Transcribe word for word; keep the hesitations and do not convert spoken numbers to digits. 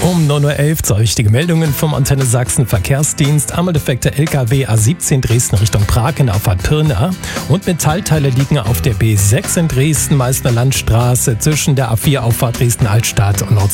Um neun Uhr elf zwei wichtige Meldungen vom Antenne Sachsen Verkehrsdienst. Einmal defekter L K W A siebzehn Dresden Richtung Prag in der Auffahrt Pirna. Und Metallteile liegen auf der B sechs in Dresden, Meißner Landstraße zwischen der A vier Auffahrt Dresden Altstadt und Nord